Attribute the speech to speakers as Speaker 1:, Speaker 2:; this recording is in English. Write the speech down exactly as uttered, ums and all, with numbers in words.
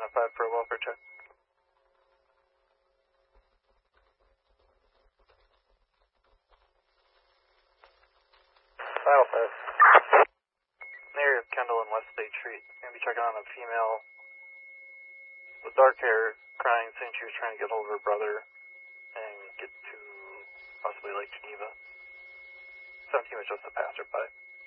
Speaker 1: oh five for a welfare check. five oh five. Area of Kendall and West State Street. Gonna be checking on a female with dark hair, crying, saying she was trying to get hold of her brother and get to possibly Lake Geneva. seventeen was just a passerby.